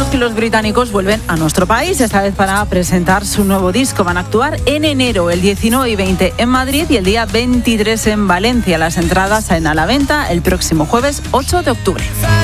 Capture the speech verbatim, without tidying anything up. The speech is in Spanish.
recordamos que los británicos vuelven a nuestro país, esta vez para presentar su nuevo disco. Van a actuar en enero, el diecinueve y veinte en Madrid y el día veintitrés en Valencia. Las entradas salen a la venta el próximo jueves ocho de octubre.